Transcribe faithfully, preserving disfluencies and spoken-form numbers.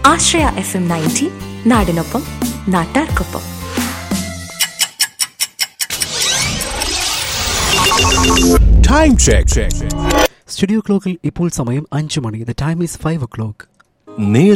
ആശ്രയ F M ninety, നാടിനൊപ്പം നാട്ടാർക്കൊപ്പം. Time check. Studio ക്ലോക്കിൽ ഇപ്പോൾ സമയം അഞ്ചു മണി. The time is five O clock. നേർ